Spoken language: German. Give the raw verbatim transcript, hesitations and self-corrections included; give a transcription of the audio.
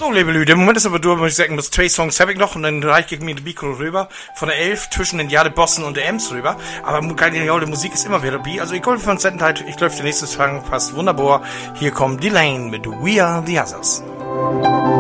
So, liebe Leute, im Moment ist aber durch, muss ich sagen, bis zwei Songs habe ich noch und dann reiche ich mir die Mikro rüber, von der elf zwischen den Jahren Bossen und der Ems rüber, aber keine Rolle, Musik ist immer wieder dabei, also ich glaube von Zeit, ich glaube, der nächste Song passt wunderbar, hier kommt Delane mit We Are The Others.